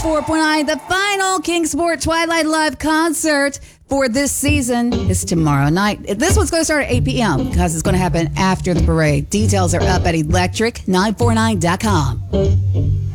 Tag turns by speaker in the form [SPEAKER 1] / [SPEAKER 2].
[SPEAKER 1] 94.9. The final Kingsport Twilight Live concert for this season is tomorrow night. This one's going to start at 8 p.m. because it's going to happen after the parade. Details are up at electric949.com.